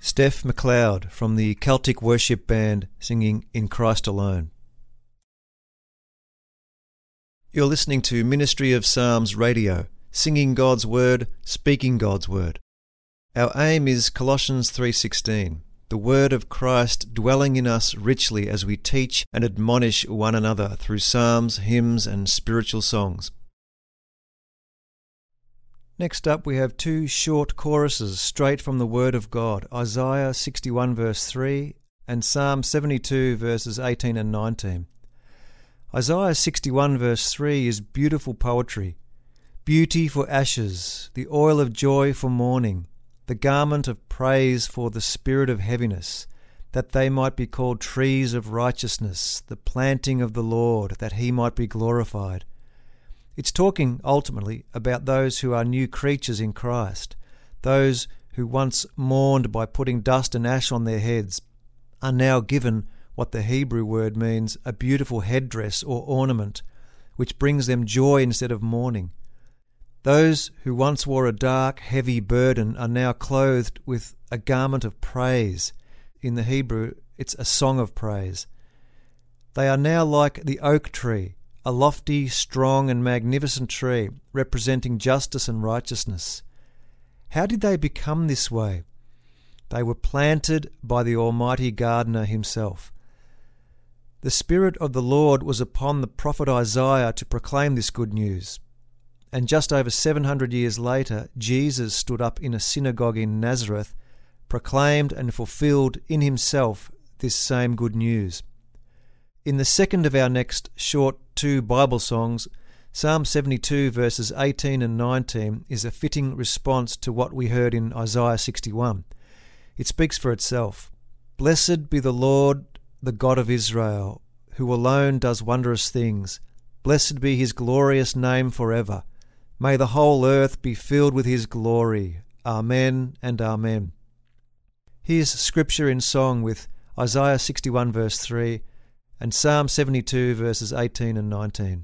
Steph McLeod from the Celtic worship band singing In Christ Alone. You're listening to Ministry of Psalms Radio, singing God's Word, speaking God's Word. Our aim is Colossians 3:16, the Word of Christ dwelling in us richly as we teach and admonish one another through psalms, hymns and spiritual songs. Next up we have two short choruses straight from the Word of God, Isaiah 61 verse 3 and Psalm 72 verses 18 and 19. Isaiah 61 verse 3 is beautiful poetry. Beauty for ashes, the oil of joy for mourning, the garment of praise for the spirit of heaviness, that they might be called trees of righteousness, the planting of the Lord, that he might be glorified. It's talking ultimately about those who are new creatures in Christ. Those who once mourned by putting dust and ash on their heads are now given what the Hebrew word means, a beautiful headdress or ornament, which brings them joy instead of mourning. Those who once wore a dark, heavy burden are now clothed with a garment of praise. In the Hebrew, it's a song of praise. They are now like the oak tree, a lofty, strong and magnificent tree representing justice and righteousness. How did they become this way? They were planted by the Almighty Gardener himself. The Spirit of the Lord was upon the prophet Isaiah to proclaim this good news. And just over 700 years later, Jesus stood up in a synagogue in Nazareth, proclaimed and fulfilled in himself this same good news. In the second of our next short two Bible songs, Psalm 72 verses 18 and 19 is a fitting response to what we heard in Isaiah 61. It speaks for itself. Blessed be the Lord, the God of Israel, who alone does wondrous things. Blessed be his glorious name forever. May the whole earth be filled with his glory. Amen and amen. Here's scripture in song with Isaiah 61 verse 3 and Psalm 72 verses 18 and 19.